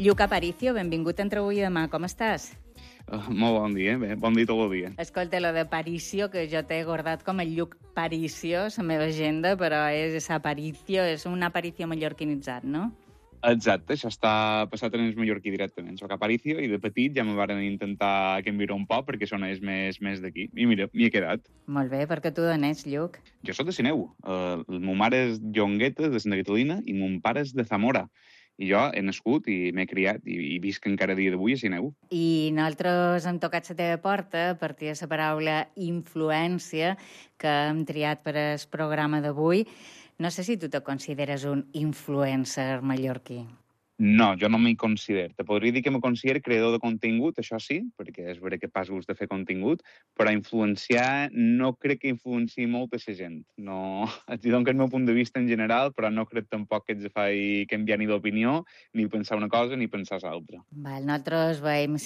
Lluc Aparicio, benvingut entre avui i demà. Com estàs? Molt bon dia, bé, bon dia tot el dia. Escolta, lo de Paricio, que jo t'he guardat com el Lluc Paricio, la meva agenda, però és Aparicio, és un Aparicio mallorquinitzat, no? Exacte, això està passat en el mallorquí directament. Soc Aparicio i de petit ja me varen intentar canviar un poc perquè sonés més d'aquí. I mira, m'hi he quedat. Molt bé, perquè tu d'on ets, Lluc? Jo sóc de Sineu. La meva mare és Llongueta, de Santa Catalina, i mon pare és de Zamora. I jo he nascut i m'he criat i visc encara a dia d'avui a Sineu. I nosaltres hem tocat la teva porta a partir de la paraula influència que hem triat per al programa d'avui. No sé si tu te consideres un influencer mallorquí. No, jo no m'hi considero. Te podria dir que me considero creador de contingut, això sí, perquè és veritat que pas gust de fer contingut, però influenciar no crec que influenciï molt a la gent. No, et dono el meu punt de vista en general, però no crec tampoc que ens faci canviar ni d'opinió, ni pensar una cosa ni pensar l'altra. Nosaltres veiem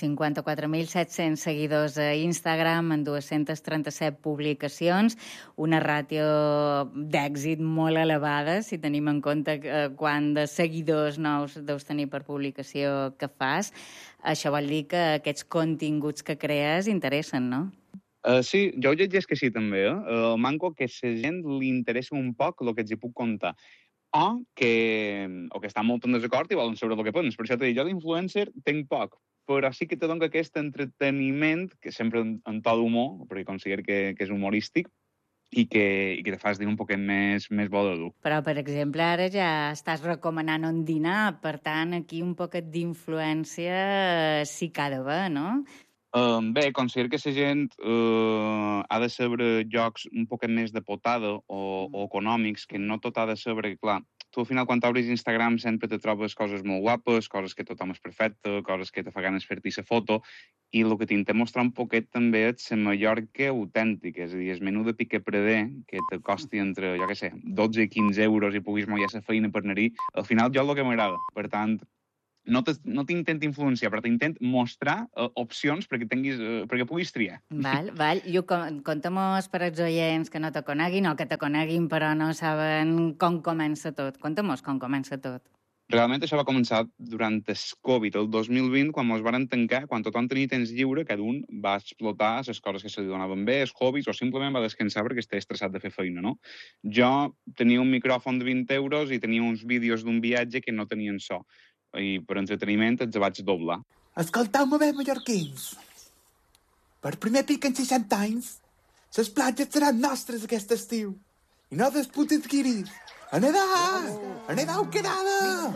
54.700 seguidors a Instagram, en 237 publicacions, una ràtio d'èxit molt elevada, si tenim en compte quant de seguidors nous deus tenir per publicació que fas. Això vol dir que aquests continguts que crees interessen, no? Sí, jo ho llegeix que sí, també. El manco que a la gent li interessa un poc el que els hi puc contar. O que estan molt en desacord i volen saber el que pens. Per això t'he dit, jo d'influencer tinc poc, però sí que te dono aquest entreteniment, que sempre en to d'humor, perquè considero que és humorístic, i que te fas dir un poquet més bo de dur. Però, per exemple, ara ja estàs recomanant un dinar, per tant, aquí un poquet d'influència sí que ha d'haver, no? Bé, considero que la gent ha de saber jocs un poquet més de potada o econòmics, que no tot ha de saber, clar, tu al final quan t'obris Instagram sempre te trobes coses molt guapes, coses que tothom és perfecte, coses que te fa ganes fer-t'hi la foto, i el que t'intent mostrar un poquet també és la Mallorca autèntica, és a dir, el menú de pica preder, que te costi entre, jo què sé, 12 i 15 euros i puguis mollar la feina per anar-hi, al final jo és el que m'agrada. Per tant, no t'intent influenciar, però t'intent mostrar opcions perquè puguis triar. Val. Jo, conta'm-nos per als oients que no te coneguin o que te coneguin però no saben com comença tot. Conta'm-nos com comença tot. Realment això va començar durant el Covid, el 2020, quan ens varen tancar, quan tothom tenia temps lliure, cada un va explotar les coses que se li donaven bé, els hobbies, o simplement va descansar perquè estava estressat de fer feina, no? Jo tenia un micròfon de 20 euros i tenia uns vídeos d'un viatge que no tenien so. I per entreteniment els vaig doblar. Escolteu-me bé, mallorquins. Per primer pic en 60 anys, les platges seran nostres aquest estiu. I no dels putos guiris. A nedar quedada!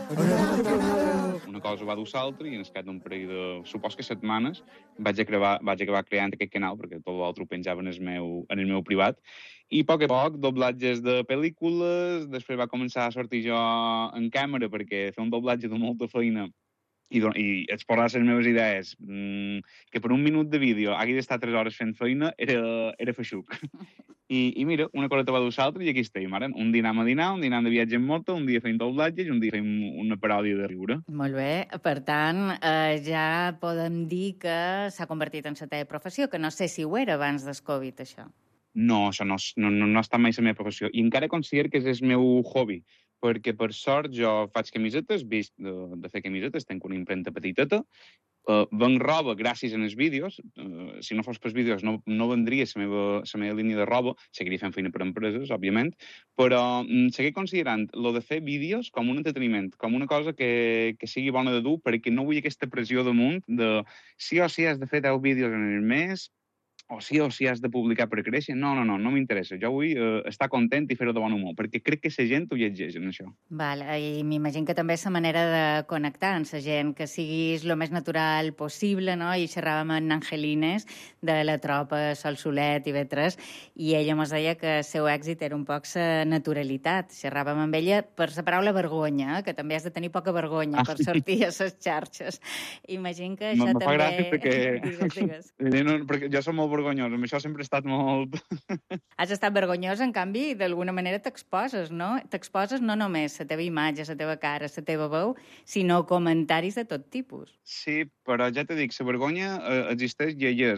Una cosa va dur l'altra i en el cap d'un parell de, supos que setmanes, vaig acabar creant aquest canal, perquè tot l'altre ho penjava en el meu privat, i a poc, doblatges de pel·lícules, després va començar a sortir jo en càmera, perquè fer un doblatge de molta feina i exposar les meves idees, que per un minut de vídeo hagi d'estar 3 hores fent feina, era feixuc. I mira, una cosa va dur l'altra i aquí estem, ara. Un dia anem a dinar, un dia anem de viatge en moto, un dia fem doblatges i un dia fem una paròdia de riure. Molt bé. Per tant, ja podem dir que s'ha convertit en la teva professió, que no sé si ho era abans del Covid, això. No, això no ha estat mai la meva professió. I encara considero que és el meu hobby, perquè per sort jo faig camisetes, visc de fer camisetes, tenc una impremta petiteta, venc roba gràcies als vídeos, si no fos pels vídeos no vendria la meva línia de roba, seguiria fent feina per empreses, òbviament, però seguir considerant lo de fer vídeos com un entreteniment, com una cosa que sigui bona de dur, perquè no vull aquesta pressió damunt de sí o sí has de fer 10 vídeos en el mes, o sí has de publicar per créixer. No m'interessa. Jo vull estar content i fer-ho de bon humor, perquè crec que la gent ho llegeix en això. Val, i m'imagino que també és la manera de connectar amb la gent, que siguis el més natural possible, no? I xerràvem amb Angelines de la tropa Sol Solet i B3, i ella ens deia que el seu èxit era un poc la naturalitat. Xerràvem amb ella per la paraula vergonya, que també has de tenir poca vergonya per sortir a les xarxes. Imagino que això també... Fa gràcia perquè... Digues. Perquè jo som molt vergonyós, amb això sempre he estat molt... Has estat vergonyós, en canvi, d'alguna manera t'exposes, no? T'exposes no només la teva imatge, la teva cara, la teva veu, sinó comentaris de tot tipus. Sí, però ja t'he dit, la vergonya existeix i hi és,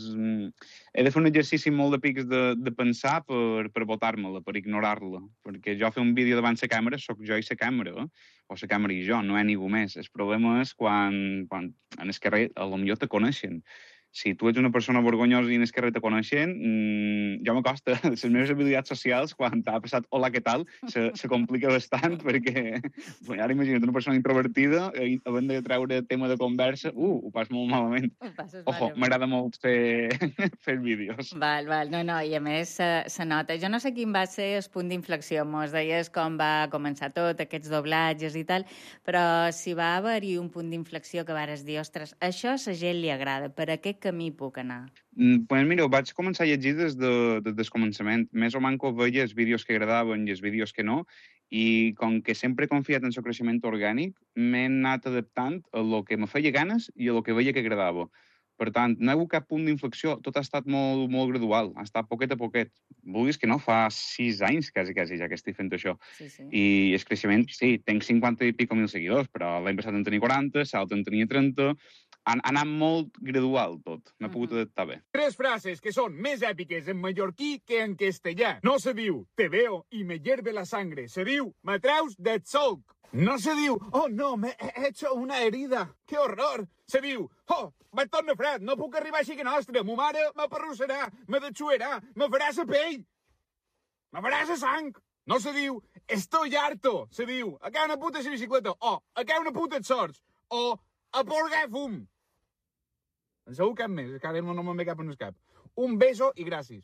he de fer un exercici molt de pics de pensar per botar-me-la, per ignorar-la, perquè jo fer un vídeo davant la càmera sóc jo i la càmera, o la càmera i jo, no hi ha ningú més. El problema és quan en el carrer potser te coneixen. Si tu ets una persona vergonyosa i en el carrer te coneixen, jo m'acosta. Les meves habilitats socials, quan t'ha passat hola, què tal, se complica bastant, perquè ara imagina't una persona introvertida havent de treure tema de conversa, ho pas molt malament. Ho passes Ojo, malament. m'agrada molt fer vídeos. Val. No, i a més se nota. Jo no sé quin va ser el punt d'inflexió. Mos deies com va començar tot, aquests doblatges i tal, però si va haver-hi un punt d'inflexió que vares dir, ostres, això a la gent li agrada, per aquest camí puc anar? Pues mira, ho vaig començar a llegir des del començament. Més o manco veia els vídeos que agradaven i els vídeos que no, i com que sempre he confiat en el creixement orgànic, m'he anat adaptant a lo que me feia ganes i a lo que veia que agradava. Per tant, no hi ha hagut cap punt d'inflexió, tot ha estat molt, molt gradual, ha estat poquet a poquet. Vulguis que no, fa 6 anys quasi ja que estic fent això. Sí. I el creixement, sí, tenc 50 i pico mil seguidors, però l'any passat en tenia 40, l'altre en tenia 30, ha anat molt gradual tot, m'he pogut adaptar bé. 3 frases que son més èpiques en mallorquí que en castellà. No se diu, te veo y me hierve la sangre. Se diu, me treus del solc. No se diu, oh no, me he hecho una herida. ¡Qué horror! Se diu, oh, vaig tornar fred, no puc arribar així que nostra. Mo mare m'aparrossarà, me deixuerà, me farà sa pell, me farà sa sang. No se diu, estoy harto. Se diu, a què una puta sa bicicleta, o a què una puta et sorts, o a porgar fum. En segur cap més, que ara no me'n ve cap en el cap. Un beso i gràcies.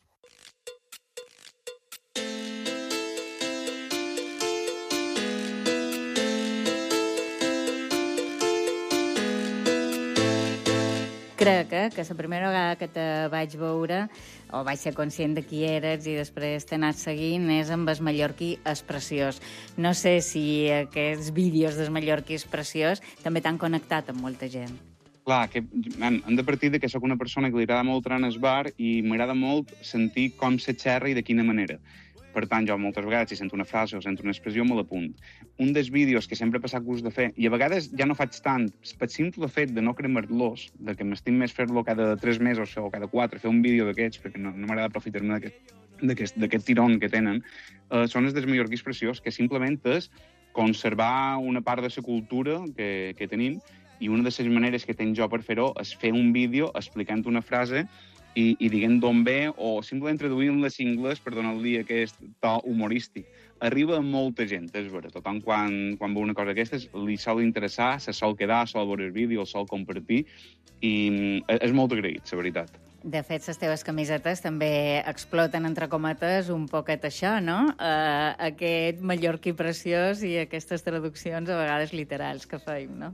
Crec que la primera vegada que te vaig veure o vaig ser conscient de qui eres i després t'he anat seguint és amb el mallorquí Expressiós. No sé si aquests vídeos del mallorquí Expressiós també t'han connectat amb molta gent. Clar, que hem de partir de que sóc una persona que li agrada molt entrar al bar i m'agrada molt sentir com se xerra i de quina manera. Per tant, jo moltes vegades, si sento una frase o sento una expressió, me l'apunt. Un dels vídeos que sempre he passat gust de fer, i a vegades ja no faig tant, per simple fet de no cremar-los, de que m'estim més fer-lo cada 3 mesos o cada 4, fer un vídeo d'aquests, perquè no m'agrada aprofitar-me d'aquest tirón que tenen, són els dels mallorquís Expressiós, que simplement és conservar una part de la cultura que tenim, i una de les maneres que tinc jo per fer-ho és fer un vídeo explicant una frase i dient d'on ve, o simplement traduint-la a anglès per donar-li aquest to humorístic. Arriba a molta gent, és vera. Tothom quan veu una cosa d'aquestes li sol interessar, se sol quedar, sol veure el vídeo, el sol compartir, i és molt agraït, la veritat. De fet, les teves camisetes també exploten, entre cometes, un poquet això, no? Aquest mallorquí preciós i aquestes traduccions, a vegades literals, que feim, no?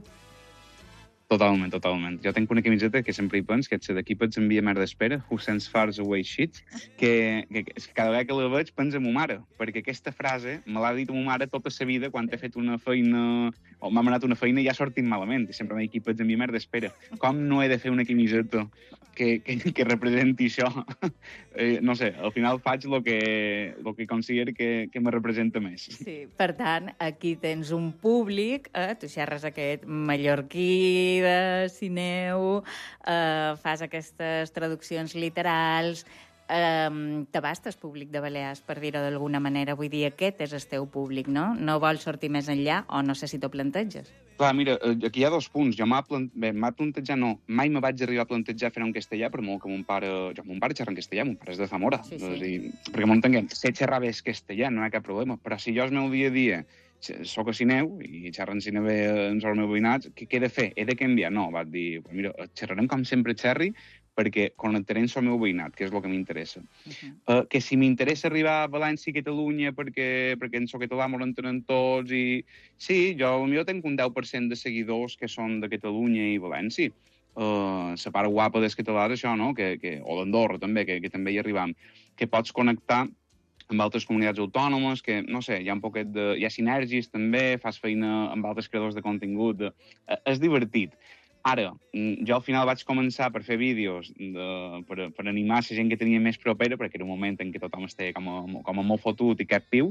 Totalment. Jo tinc una camiseta que sempre hi penso, que és d'aquí pots enviar merda d'espera, who sends fars away shit, que cada vegada que la veig penso en ma mare, perquè aquesta frase me l'ha dit ma mare tota la vida quan he fet una feina, o m'ha manat una feina i ja ha sortit malament, i sempre m'ha dit aquí pots enviar merda d'espera. Com no he de fer una camiseta que representi això? No sé, al final faig el que considero que me representa més. Sí, per tant, aquí tens un públic, tu xerres aquest mallorquí de Sineu, fas aquestes traduccions literals, t'abastes públic de Balears, per dir-ho d'alguna manera. Vull dir, aquest és el teu públic, no? No vols sortir més enllà o no sé si t'ho planteges. Clar, mira, aquí hi ha 2 punts. Jo m'ha plantejar, no, mai me vaig arribar a plantejar fer-ho en castellà, per molt que mon pare xerra en castellà, mon pare és de Zamora. Sí. Perquè m'entenguem, sé xerrar bé el castellà, no hi ha cap problema, però si jo el meu dia a dia soc a Sineu i xerro en Sineu en els meus veïnats, què he de fer? He de canviar? No, vaig dir, pues mira, xerrarem com sempre xerri, perquè connectaré amb el meu veïnat, que és el que m'interessa. Que si m'interessa arribar a València i Catalunya perquè en soc català m'ho entenen tots i... Sí, jo tinc un 10% de seguidors que són de Catalunya i València. La part guapa del català és això, no? O d'Andorra, també, que també hi arribam. Que pots connectar amb altres comunitats autònomes, que, no sé, hi ha un poquet de... Hi ha sinergis, també, fas feina amb altres creadors de contingut. És divertit. Ara, jo al final vaig començar per fer vídeos per animar la gent que tenia més propera, perquè era un moment en què tothom estava com a molt fotut i captiu,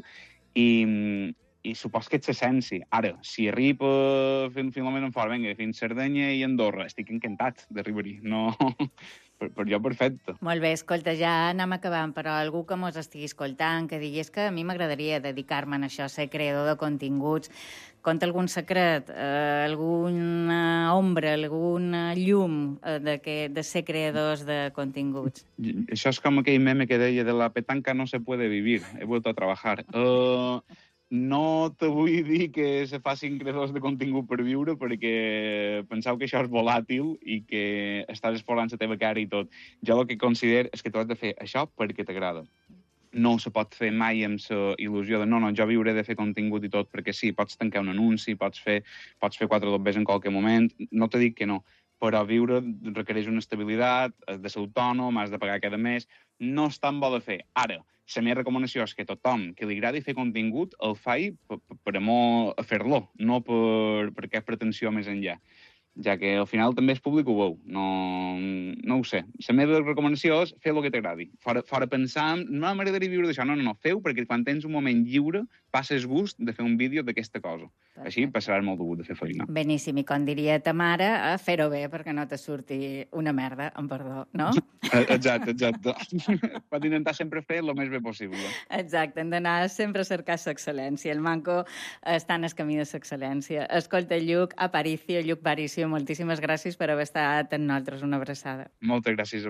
i supos que ets l'essència. Ara, si arriba finalment en fora, vinga, fins Sardenya i Andorra, estic encantat d'arribar-hi. No... per jo perfecte. Molt bé, escolta, ja anem acabant, però algú que mos estigui escoltant, que digui, és que a mi m'agradaria dedicar-me a això, ser creador de continguts, conta algun secret, alguna ombra, alguna llum de ser creadors de continguts. Això és com aquell meme que deia de la petanca no se puede vivir, he vuelto a trabajar. No te vull dir que se facin creadors de contingut per viure, perquè penseu que això és volàtil i que estàs explorant la teva cara i tot. Jo el que considero és que tu has de fer això perquè t'agrada. No se pot fer mai amb la il·lusió de no, jo viuré de fer contingut i tot, perquè sí, pots tancar un anunci, pots fer 4 dobbers en qualsevol moment, no te dic que no, però viure requereix una estabilitat, has de ser autònom, has de pagar cada mes, no és tan bo de fer. Ara, la meva recomanació és que tothom que li agradi fer contingut el faci per amor a fer-lo, no per cap pretensió més enllà, ja que al final també el públic ho veu. No ho sé. La meva recomanació és fer el que t'agradi. Fora pensar, no m'agradaria viure d'això. No, feu, perquè quan tens un moment lliure passes gust de fer un vídeo d'aquesta cosa. Perfecte. Així passaràs molt de gust de fer feina. Beníssim, i com diria ta mare, fer-ho bé perquè no te surti una merda, amb perdó, no? Exacte. Pot intentar sempre fer el més bé possible. Exacte, hem d'anar sempre a cercar l'excel·lència. El manco està en el camí de l'excel·lència. Escolta, Lluc Aparicio, moltíssimes gràcies per haver estat amb nosaltres. Una abraçada. Moltes gràcies a